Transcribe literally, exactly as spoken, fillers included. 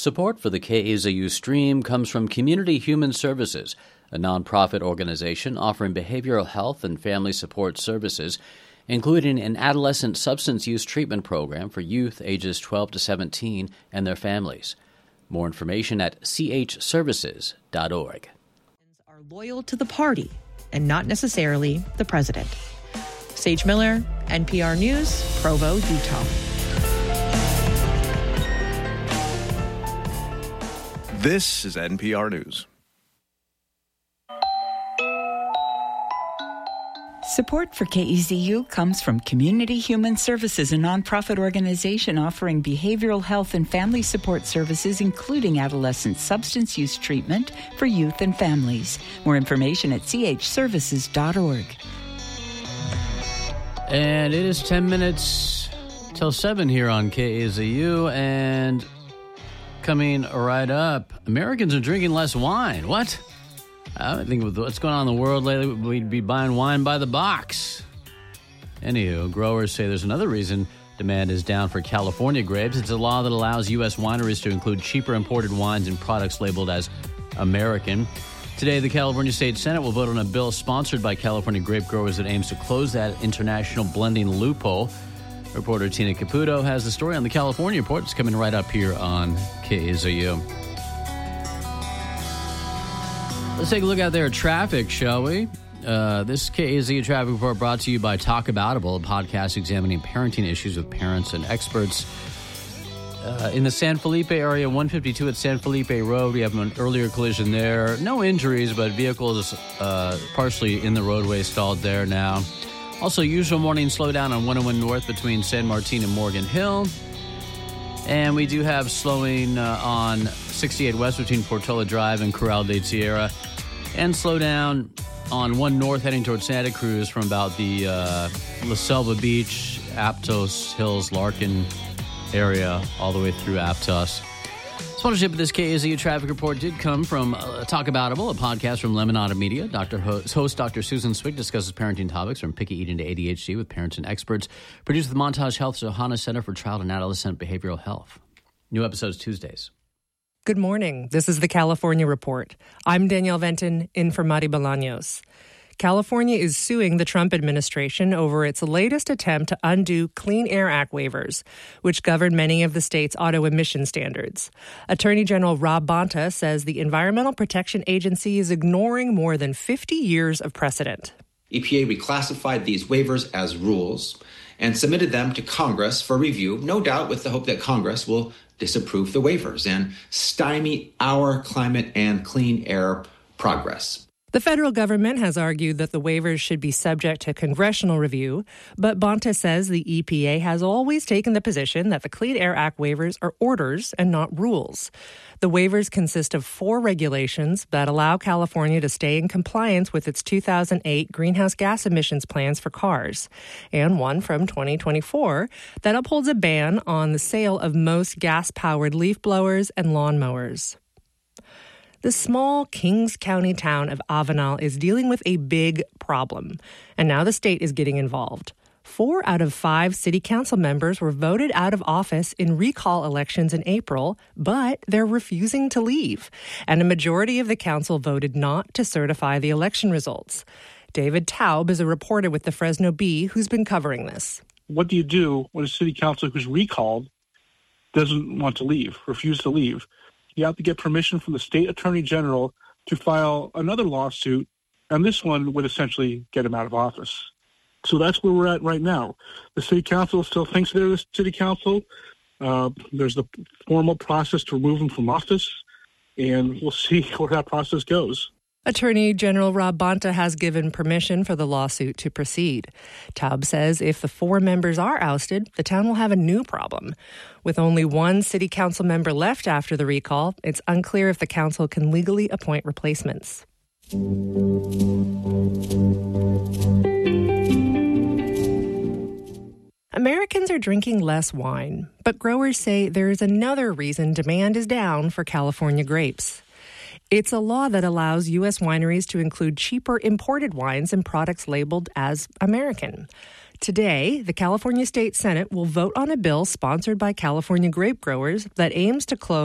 Support for the K A Z U stream comes from Community Human Services, a nonprofit organization offering behavioral health and family support services, including an adolescent substance use treatment program for youth ages twelve to seventeen and their families. More information at c h services dot org. Are loyal to the party and not necessarily the president. Sage Miller, N P R News, Provo, Utah. This is N P R News. Support for K E Z U comes from Community Human Services, a nonprofit organization offering behavioral health and family support services, including adolescent substance use treatment for youth and families. More information at c h services dot org. And it is ten minutes till seven here on K A Z U, and coming right up, Americans are drinking less wine. What? I think with what's going on in the world lately, we'd be buying wine by the box. Anywho, growers say there's another reason demand is down for California grapes. It's a law that allows U S wineries to include cheaper imported wines in products labeled as American. Today, the California State Senate will vote on a bill sponsored by California grape growers that aims to close that international blending loophole. Reporter Tina Caputo has the story on the California report. It's coming right up here on K A Z U. Let's take a look out there at traffic, shall we? Uh, this K A Z U traffic report brought to you by Talk Aboutable, a podcast examining parenting issues with parents and experts. Uh, in the San Felipe area, one fifty-two at San Felipe Road, we have an earlier collision there. No injuries, but vehicles uh, partially in the roadway stalled there now. Also, usual morning slowdown on one oh one North between San Martin and Morgan Hill. And we do have slowing uh, on sixty-eight West between Portola Drive and Corral de Tierra. And slowdown on one North heading towards Santa Cruz from about the uh, La Selva Beach, Aptos Hills, Larkin area all the way through Aptos. Sponsorship of this K A Z U traffic report did come from uh, Talk Aboutable, a podcast from Lemonada Media. Doctor Host, host Doctor Susan Swick discusses parenting topics from picky eating to A D H D with parents and experts. Produced with Montage Health's Ohana Center for Child and Adolescent Behavioral Health. New episodes Tuesdays. Good morning. This is the California Report. I'm Danielle Venton, in for Mari Bolaños. California is suing the Trump administration over its latest attempt to undo Clean Air Act waivers, which govern many of the state's auto emission standards. Attorney General Rob Bonta says the Environmental Protection Agency is ignoring more than fifty years of precedent. E P A reclassified these waivers as rules and submitted them to Congress for review, no doubt with the hope that Congress will disapprove the waivers and stymie our climate and clean air progress. The federal government has argued that the waivers should be subject to congressional review, but Bonta says the E P A has always taken the position that the Clean Air Act waivers are orders and not rules. The waivers consist of four regulations that allow California to stay in compliance with its two thousand eight greenhouse gas emissions plans for cars, and one from twenty twenty-four that upholds a ban on the sale of most gas-powered leaf blowers and lawnmowers. The small Kings County town of Avenal is dealing with a big problem, and now the state is getting involved. Four out of five city council members were voted out of office in recall elections in April, but they're refusing to leave, and a majority of the council voted not to certify the election results. David Taub is a reporter with the Fresno Bee who's been covering this. What do you do when a city council who's recalled doesn't want to leave, refuse to leave? You have to get permission from the state attorney general to file another lawsuit, and this one would essentially get him out of office. So that's where we're at right now. The city council still thinks they're the city council. Uh, there's the formal process to remove him from office, and we'll see where that process goes. Attorney General Rob Bonta has given permission for the lawsuit to proceed. Taub says if the four members are ousted, the town will have a new problem. With only one city council member left after the recall, it's unclear if the council can legally appoint replacements. Americans are drinking less wine, but growers say there is another reason demand is down for California grapes. It's a law that allows U S wineries to include cheaper imported wines in products labeled as American. Today, the California State Senate will vote on a bill sponsored by California grape growers that aims to close